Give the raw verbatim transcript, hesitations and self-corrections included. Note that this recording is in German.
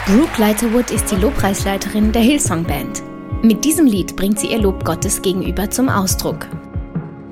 Brooke Lighterwood ist die Lobpreisleiterin der Hillsong Band. Mit diesem Lied bringt sie ihr Lob Gottes gegenüber zum Ausdruck.